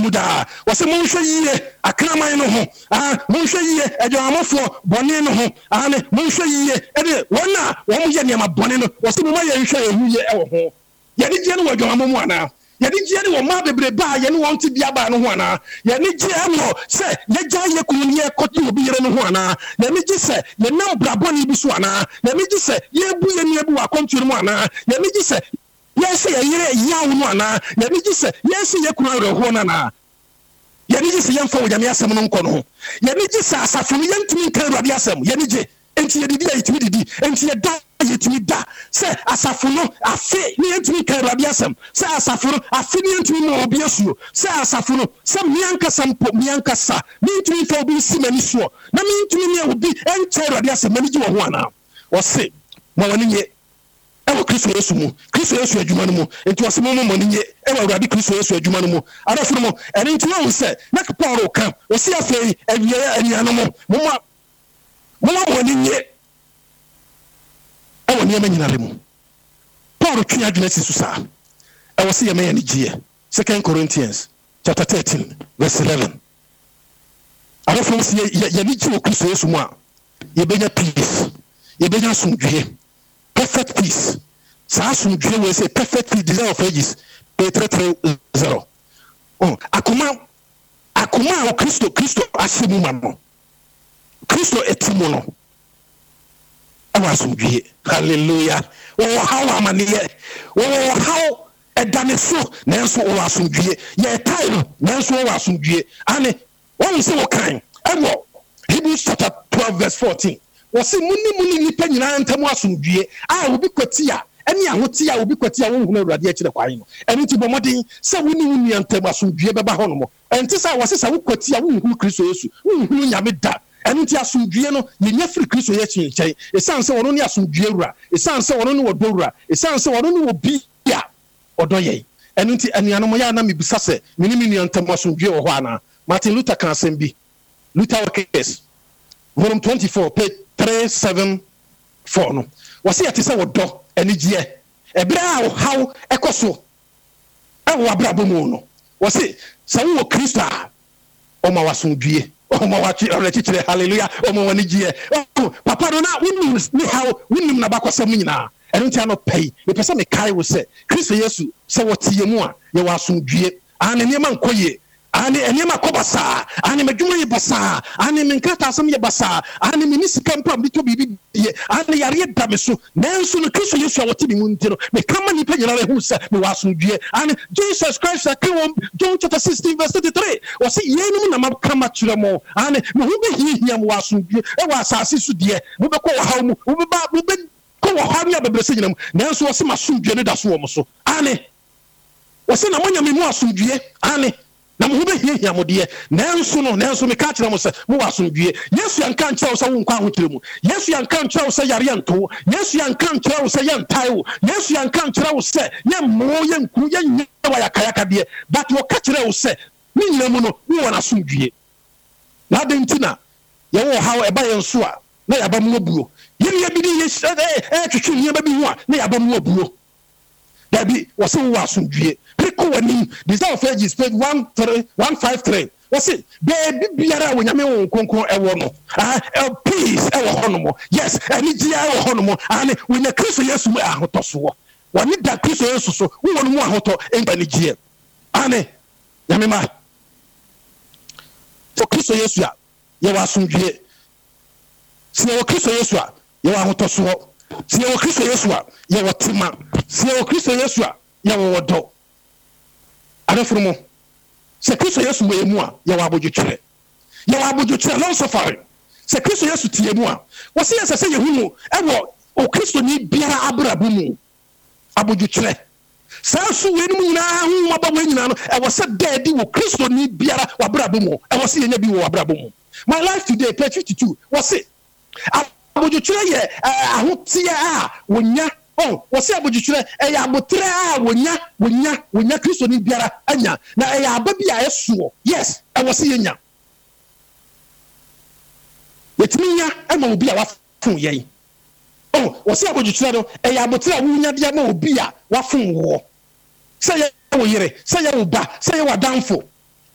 muda wase monhwe yiye akraman no ho monhwe yiye adwamafo bone no ho ane monhwe yiye ede wona wo mo ye niam bone no wase mo ma ye nhwe ehuye ewo ho ye ni je no wadwamamo mu ana ye ni je ni wo ma bebre ba ye ni won ti bia ba no ho ana ye ni je mo se ye ja ye kunu ye koti obi yere no ho ana ye ni je se ye nam braboni bi so ana ye ni je se ye bu ye ni ebu akonturu mu ana ye ni je se yes ye yere yawo no ana ye ni je se yes ye kunu reho na na ye ni je se ye mfa wo nyame asem no nko no ye ni je se asafo ye ntumi nka Awurade asem ye ni je enti ye didi ayitumi didi enti ye da yetumi da se asafo no afi ni ntumi ka Awurade asem se asafo no afi ni ntumi mo obi asuo se asafo no se mianka sampo mianka sa ni ntumi fa obi simani suo na mi ntumi ne obi enti Awurade asem mani ji wo ho ana o se mo woni nye ewo Kristo Yesu mu Kristo Yesu adwuma no mu enti wose mo mo nye ewo Awurade Kristo Yesu adwuma no mu arafo mo eni enti wo se na Paul kan o se afei awiye aniano mo nye ewo niam nyinare mu Paul twa adwena si susa ewo se ye me gie 2 Corinthians chapter 13 verse 11 arafo se ye ni ji o Kristo Yesu mu a ye benya peace ye benya sumdwe perfect peace sa sumdwe we say perfect peace desire of ages 330 akoma o Kristo asemu ma no Kristo etimo no awasumdwe hallelujah how amaniye how edaneso nenso awasumdwe ye time nenso awasumdwe ane won se wo kan ewo Hebrews chapter 12 verse 14 wose muni nipa nyina ntamu asumdwe obi kwatia eni ahotia obi kwatia wo hunu Awurade akire kwan no eni ti bomodin se wuni ntamu asumdwe beba hono mo enti sa wose sa wo kwatia wo hunu Kristo Yesu wo hunu nyame da enti asumdwe no yenya free Kristo ye chinchen esanse wono ne asumdwe wura esanse wono ne wodowura esanse wono ne obi ya odoye enti anuanom ya na mebisa se mini ntamu asumdwe wo ho ana Martin Luther kan sembi Luther case volume 24 page 374 no wase yate se wodo enigie ebra how ekoso ewo abrabomu no wase sa wo Kristo o ma wasumdwe o ma wachi orechire hallelujah o ma wanigie papa no na wonu ni how wonu na bakwasam nyina eno ntia no pay me pese me kai wo se Kristo Yesu se wotie mu a ye wasumdwe ane niam ankoye ane eniema kobasa ane medwuma ye basa ane menkata asem ye basa ane minisika mpam bito bibi ye ane yare dameso nanso no Kristo Yesu a wote bi mu ntino me kama ni pa nyina hu se me wasumdue ane Jesus Christ akewom John chapter 16 verse 33 wose yenum na makama kire mo ane me hu be hihia mo wasumdue e wa asase su de mo be ko haw mu mo be ko haw ya bebrese nyina mu nanso wose masumdue ne da so wo mo so ane wose na monya me mu asumdue ane na mo be hia modie nanso me ka kire mo se mo wasumdue Yesu yanka nkire wo se wo nkwa ahotire mu Yesu yanka nkire wo se yare anto Yesu yanka nkire wo se yentai wo Yesu yanka nkire wo se yemmo yenku yenyewa yakayaka de but wo ka kire wo se ni nyina mu no wo na asumdue na dentina ye wo hawo eba yenso a na yaba mu obuo yiri bi di twetwe nyeba bi ho a na yaba mu obuo dabi wase wo asumdue priko wani desire of ages page 153 wase baby biara wo nyame wo konkon ewo no peace ewo hono mo yes ani gia ewo hono mo ane wo nya Kristo Yesu mu ahotoso wo wani da Kristo Yesu so wo no mu ahoto empani gia ane nyame ma for Kristo Yesu a ye wa asumdue se wo Kristo Yesu a ye wa ahotoso wo se wo Kristo Yesu a ye wo tima se wo Kristo Yesu a ye wo wodo adefurmo se Kristo Yesu mo emu a ye wa abodwetwe long suffering se Kristo Yesu tie mu a wo se yesa se ye hunu ewo o Kristo ni biara abrabo mu abodwetwe sa so wenum nyina hu maba we nyina no ewo se daddy wo Kristo ni biara wa abrabo mu ewo se ye nya bi wo abrabo mu my life today page 52 wo se abodwetwe ye ahotie a wonya wose abodwetwe ya abotre a wonya Kristo ni biara anya na ya ababi a esuo yes wose yenya yetiminya ema obi a wafun yen wose abodwetwe no ya abotre a wonya dia ma obi a wafun wo se ya wo yire se ya wo ba se ya wadanfo